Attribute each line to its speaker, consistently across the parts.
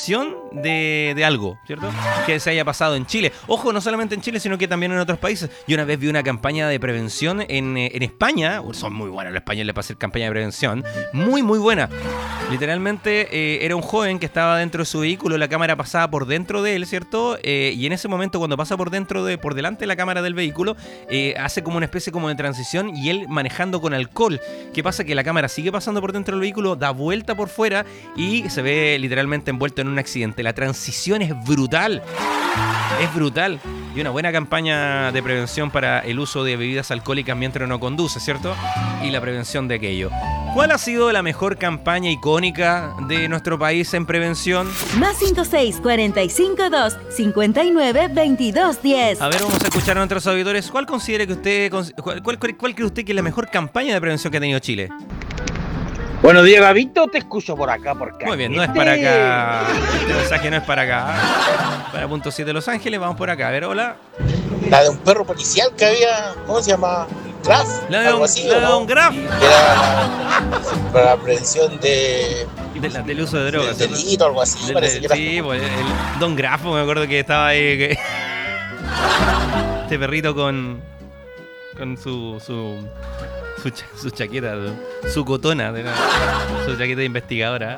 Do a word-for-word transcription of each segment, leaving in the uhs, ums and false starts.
Speaker 1: prevención de, de algo, ¿cierto? Que se haya pasado en Chile. Ojo, no solamente en Chile, sino que también en otros países. Yo una vez vi una campaña de prevención en, en España. Son muy buenos los españoles para hacer campaña de prevención. Muy, muy buena. Literalmente eh, era un joven que estaba dentro de su vehículo, la cámara pasaba por dentro de él, ¿cierto? Eh, y en ese momento, cuando pasa por dentro de, por delante de la cámara del vehículo, eh, hace como una especie como de transición y él manejando con alcohol. ¿Qué pasa? Que la cámara sigue pasando por dentro del vehículo, da vuelta por fuera y se ve literalmente envuelto en un accidente. La transición es brutal. Es brutal. Y una buena campaña de prevención para el uso de bebidas alcohólicas mientras uno conduce, ¿cierto? Y la prevención de aquello. ¿Cuál ha sido la mejor campaña icónica de nuestro país en prevención?
Speaker 2: Más cinco seis cuatro cinco dos cinco nueve dos dos uno cero.
Speaker 1: A ver, vamos a escuchar a nuestros auditores. ¿Cuál considera que usted, cuál, cuál, cuál cree usted que es la mejor campaña de prevención que ha tenido Chile?
Speaker 3: Bueno, Diego Gavito, te escucho por acá, por acá.
Speaker 1: Muy bien, no es para acá. Este mensaje no es para acá. Para punto siete Los Ángeles, vamos por acá. A ver, hola.
Speaker 4: La de un perro policial que había, ¿cómo se llama? Graf.
Speaker 1: La de, un, así, la de
Speaker 4: ¿no?
Speaker 1: Don Graf.
Speaker 4: Era para la prevención de,
Speaker 1: de la, del uso de drogas.
Speaker 4: Del delito, algo así.
Speaker 1: Del,
Speaker 4: parece
Speaker 1: del,
Speaker 4: que
Speaker 1: sí,
Speaker 4: era.
Speaker 1: pues el Don Graf, me acuerdo que estaba ahí. Que este perrito con, con su... su Su, cha, su chaqueta, su, su cotona, de la, su chaqueta de investigadora.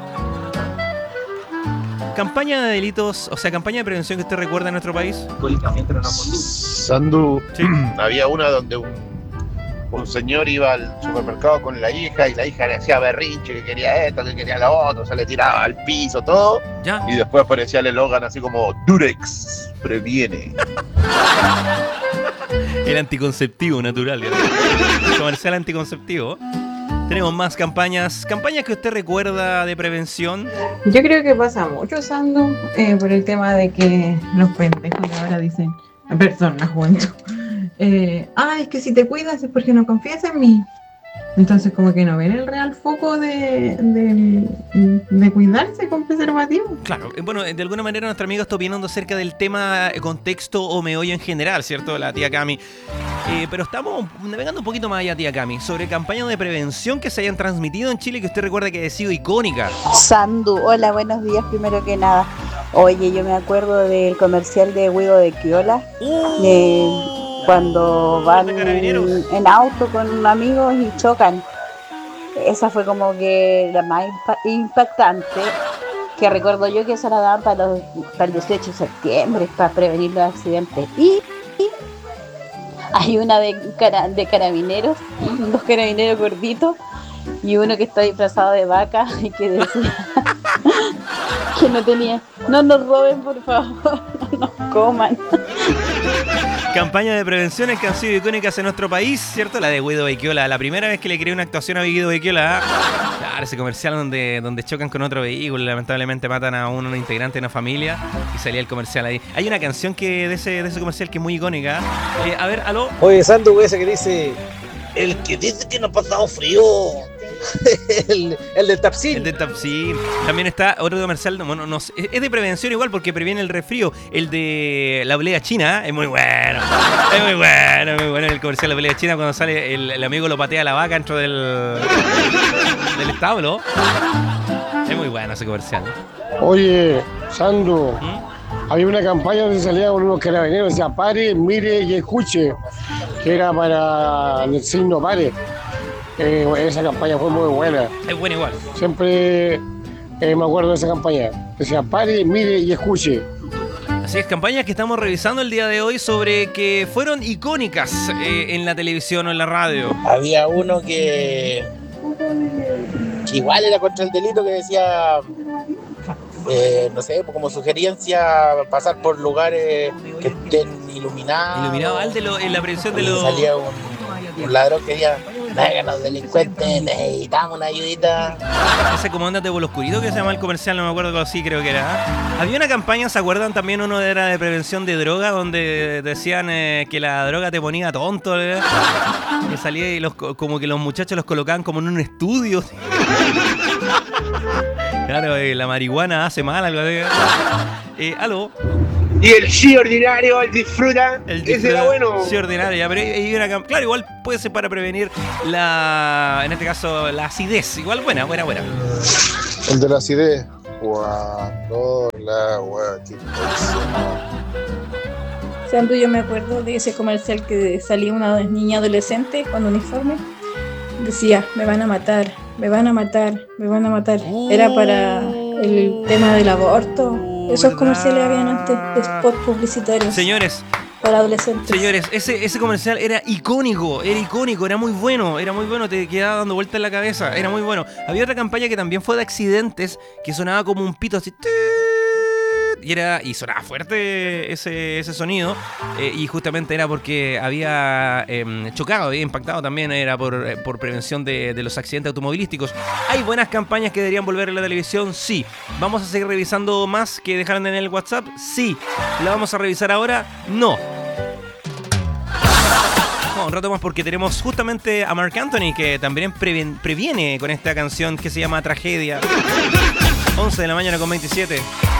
Speaker 1: ¿Campaña de delitos, o sea, campaña de prevención que usted recuerda en nuestro país?
Speaker 5: Sandu,
Speaker 1: sí.
Speaker 5: Había una donde un, un señor iba al supermercado con la hija y la hija le hacía berrinche, que quería esto, que quería lo otro, se le tiraba al piso, todo.
Speaker 1: ¿Ya?
Speaker 5: Y después aparecía el eslogan así como Durex, previene.
Speaker 1: El anticonceptivo natural. El comercial anticonceptivo. Tenemos más campañas. ¿Campañas que usted recuerda de prevención?
Speaker 6: Yo creo que pasa mucho, Sandu, eh, por el tema de que los pendejos de ahora dicen, perdón, la juventud, eh, ah, es que si te cuidas es porque no confías en mí. Entonces como que no ven el real foco de, de, de cuidarse con preservativo.
Speaker 1: Claro, bueno, de alguna manera nuestra amiga está opinando acerca del tema contexto o meollo en general, ¿cierto? La tía Cami. Eh, pero estamos navegando un poquito más allá, tía Cami, sobre campañas de prevención que se hayan transmitido en Chile que usted recuerda que ha sido icónica.
Speaker 7: Sandu, hola, buenos días primero que nada. Oye, yo me acuerdo del comercial de Guido de Quiola.
Speaker 1: Uh.
Speaker 7: Eh, cuando van en auto con amigos y chocan. Esa fue como que la más impactante, que recuerdo yo que esa la daban para, los, para el dieciocho de septiembre, para prevenir los accidentes. Y, y hay una de, cara, de carabineros, dos carabineros gorditos y uno que está disfrazado de vaca y que decía que no tenía, no nos roben por favor, no nos coman.
Speaker 1: Campañas de prevenciones que han sido icónicas en nuestro país, ¿cierto? La de Guido Becchiola, la primera vez que le creé una actuación a Guido Becchiola. Claro, ese comercial donde, donde chocan con otro vehículo, lamentablemente matan a un, un integrante de una familia y salía el comercial ahí. Hay una canción que de ese, de ese comercial que es muy icónica. Eh, a ver, aló.
Speaker 3: Oye, Sandu, ese que dice, el que dice que no ha pasado frío. el, el del Tapsin.
Speaker 1: El del Tapsin. También está otro comercial, bueno, no sé, es de prevención igual porque previene el resfrío. El de la pelea china, ¿eh? Es muy bueno. Es muy bueno, muy bueno el comercial de la pelea china cuando sale el, el amigo lo patea a la vaca dentro del, del establo. Es muy bueno ese comercial.
Speaker 8: Oye, Sandu,
Speaker 1: ¿Mm?
Speaker 8: había una campaña donde salía con unos carabineros, decía pare, mire y escuche, que era para el signo pare. Eh, esa campaña fue muy buena.
Speaker 1: Es buena igual.
Speaker 8: Siempre eh, me acuerdo de esa campaña. Decía, pare, mire y escuche.
Speaker 1: Así es, campañas que estamos revisando el día de hoy sobre que fueron icónicas eh, en la televisión o en la radio.
Speaker 4: Había uno que, que igual era contra el delito, que decía, eh, no sé, como sugerencia pasar por lugares que estén iluminados.
Speaker 1: Iluminado, al de lo, en la prevención de los...
Speaker 4: Salía un, un ladrón que decía, vengan los delincuentes, necesitamos una ayudita.
Speaker 1: Ese comandante de Bolo Oscurito que se llama el comercial, no me acuerdo, pero sí creo que era. Había una campaña, ¿se acuerdan? También uno era de prevención de droga, donde decían eh, que la droga te ponía tonto, ¿eh? Que salía y los, como que los muchachos los colocaban como en un estudio. Claro, eh, la marihuana hace mal, algo así. Eh, aló.
Speaker 3: Y el sí ordinario, el disfruta,
Speaker 1: el
Speaker 3: ese era bueno.
Speaker 1: Sí ordinario, ya, pero hay una, claro, igual puede ser para prevenir la, en este caso, la acidez. Igual buena, buena, buena.
Speaker 5: El de la acidez. Cuando la guatita.
Speaker 9: Santo, yo me acuerdo de ese comercial que salía una niña adolescente con uniforme. Decía, me van a matar, me van a matar, me van a matar. Era para el tema del aborto. Esos
Speaker 1: ¿verdad?
Speaker 9: comerciales habían antes de spot publicitarios
Speaker 1: Señores,
Speaker 9: para adolescentes.
Speaker 1: señores, ese, ese comercial era icónico, era icónico, era muy bueno, era muy bueno, te quedaba dando vueltas en la cabeza, era muy bueno. Había otra campaña que también fue de accidentes, que sonaba como un pito así. Y, era, y sonaba fuerte ese, ese sonido, eh, y justamente era porque había eh, chocado, había impactado también, era por, eh, por prevención de, de los accidentes automovilísticos. ¿Hay buenas campañas que deberían volver a la televisión? Sí. ¿Vamos a seguir revisando más que dejaron en el WhatsApp? Sí. ¿La vamos a revisar ahora? No. No, un rato más porque tenemos justamente a Marc Anthony, que también previen- previene con esta canción que se llama Tragedia. once de la mañana con veintisiete.